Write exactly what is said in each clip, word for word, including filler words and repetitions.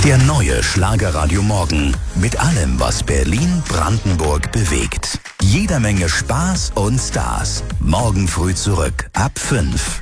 Der neue Schlagerradio Morgen mit allem, was Berlin, Brandenburg bewegt. Jeder Menge Spaß und Stars. Morgen früh zurück ab fünf.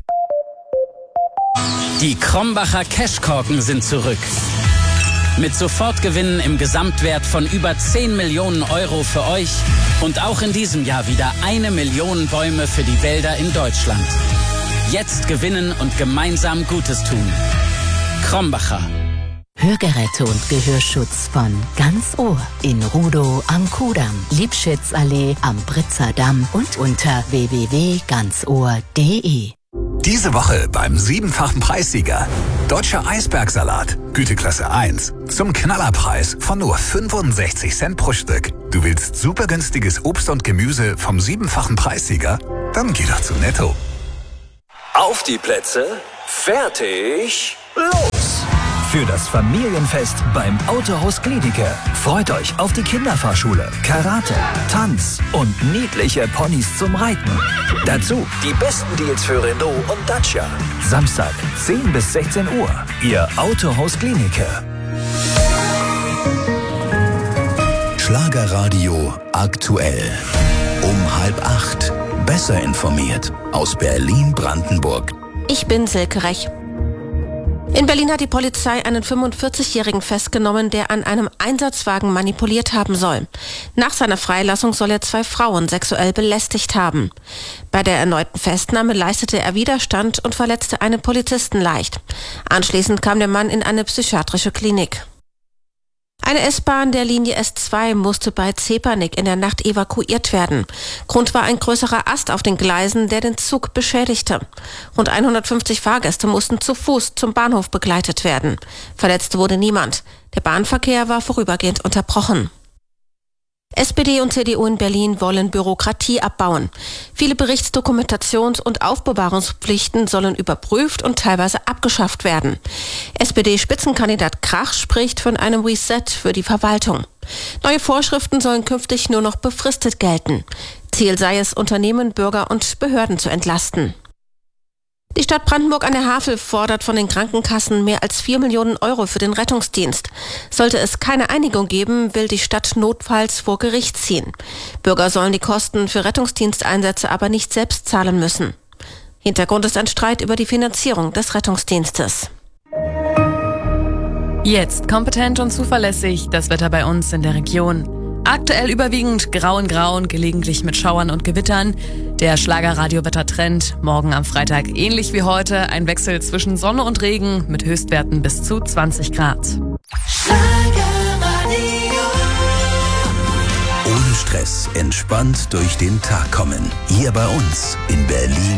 Die Krombacher Cashkorken sind zurück. Mit Sofortgewinnen im Gesamtwert von über zehn Millionen Euro für euch und auch in diesem Jahr wieder eine Million Bäume für die Wälder in Deutschland. Jetzt gewinnen und gemeinsam Gutes tun. Krombacher. Hörgeräte und Gehörschutz von Ganz Ohr in Rudow am Kudamm, Liebschitzallee am Britzer Damm und unter w w w punkt ganz ohr punkt d e. Diese Woche beim siebenfachen Preissieger. Deutscher Eisbergsalat, Güteklasse eins. Zum Knallerpreis von nur fünfundsechzig Cent pro Stück. Du willst super günstiges Obst und Gemüse vom siebenfachen Preissieger? Dann geh doch zu Netto. Auf die Plätze, fertig, los! Für das Familienfest beim Autohaus Gliedeke. Freut euch auf die Kinderfahrschule, Karate, Tanz und niedliche Ponys zum Reiten. Dazu Die besten Deals für Renault und Dacia. Samstag zehn bis sechzehn Uhr. Ihr Autohaus Gliedeke. Schlagerradio aktuell. Um halb acht. Besser informiert aus Berlin-Brandenburg. Ich bin Silke Rech. In Berlin hat die Polizei einen fünfundvierzigjährigen festgenommen, der an einem Einsatzwagen manipuliert haben soll. Nach seiner Freilassung soll er zwei Frauen sexuell belästigt haben. Bei der erneuten Festnahme leistete er Widerstand und verletzte einen Polizisten leicht. Anschließend kam der Mann in eine psychiatrische Klinik. Eine S-Bahn der Linie S zwei musste bei Zepernick in der Nacht evakuiert werden. Grund war ein größerer Ast auf den Gleisen, der den Zug beschädigte. Rund hundertfünfzig Fahrgäste mussten zu Fuß zum Bahnhof begleitet werden. Verletzt wurde niemand. Der Bahnverkehr war vorübergehend unterbrochen. S P D und C D U in Berlin wollen Bürokratie abbauen. Viele Berichtsdokumentations- und Aufbewahrungspflichten sollen überprüft und teilweise abgeschafft werden. S P D-Spitzenkandidat Krach spricht von einem Reset für die Verwaltung. Neue Vorschriften sollen künftig nur noch befristet gelten. Ziel sei es, Unternehmen, Bürger und Behörden zu entlasten. Die Stadt Brandenburg an der Havel fordert von den Krankenkassen mehr als vier Millionen Euro für den Rettungsdienst. Sollte es keine Einigung geben, will die Stadt notfalls vor Gericht ziehen. Bürger sollen die Kosten für Rettungsdiensteinsätze aber nicht selbst zahlen müssen. Hintergrund ist ein Streit über die Finanzierung des Rettungsdienstes. Jetzt kompetent und zuverlässig das Wetter bei uns in der Region. Aktuell überwiegend grau in grauen, gelegentlich mit Schauern und Gewittern. Der Schlagerradio-Wettertrend morgen am Freitag ähnlich wie heute. Ein Wechsel zwischen Sonne und Regen mit Höchstwerten bis zu zwanzig Grad. Ohne Stress, entspannt durch den Tag kommen. Hier bei uns in Berlin.